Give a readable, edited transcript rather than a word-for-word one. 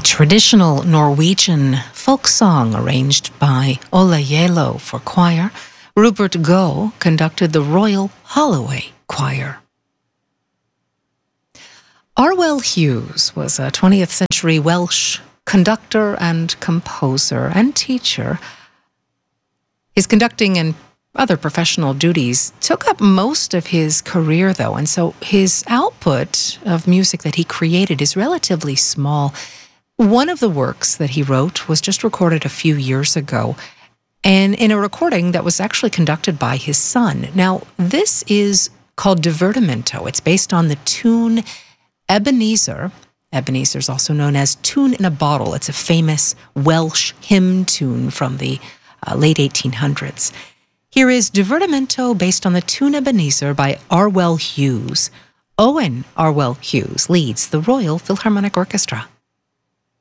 traditional Norwegian folk song arranged by Ola Yelo for choir. Rupert Goh conducted the Royal Holloway Choir. Arwell Hughes was a 20th century Welsh conductor and composer and teacher. His conducting and other professional duties took up most of his career, though, and so his output of music that he created is relatively small. One of the works that he wrote was just recorded a few years ago, and in a recording that was actually conducted by his son. Now, this is called Divertimento. It's based on the tune Ebenezer. Ebenezer is also known as Tune in a Bottle. It's a famous Welsh hymn tune from the late 1800s. Here is Divertimento based on the tune Ebenezer by Arwell Hughes. Owen Arwell Hughes leads the Royal Philharmonic Orchestra.